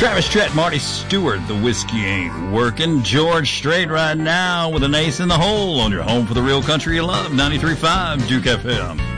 Travis Tritt, Marty Stewart, the whiskey ain't working. George Strait right now with an ace in the hole on your home for the real country you love, 93.5 Duke FM.